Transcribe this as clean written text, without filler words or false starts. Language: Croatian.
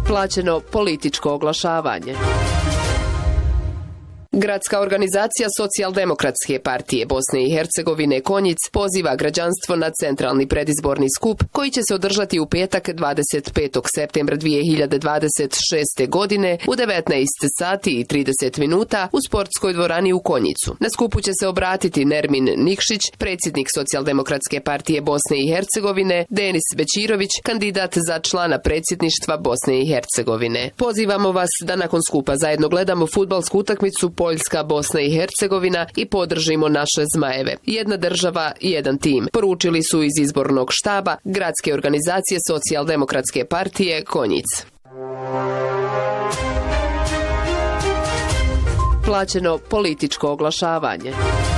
Plaćeno političko oglašavanje. Gradska organizacija Socijaldemokratske partije Bosne i Hercegovine Konjic poziva građanstvo na centralni predizborni skup koji će se održati u petak 25. septembra 2026. godine u 19 sati i 30 minuta u sportskoj dvorani u Konjicu. Na skupu će se obratiti Nermin Nikšić, predsjednik Socijaldemokratske partije Bosne i Hercegovine, Denis Bećirović, kandidat za člana predsjedništva Bosne i Hercegovine. Pozivamo vas da nakon skupa zajedno gledamo fudbalsku utakmicu Poljska, Bosna i Hercegovina i podržimo naše zmajeve. Jedna država, jedan tim. Poručili su iz izbornog štaba Gradske organizacije Socijaldemokratske partije Konjic. Plaćeno političko oglašavanje.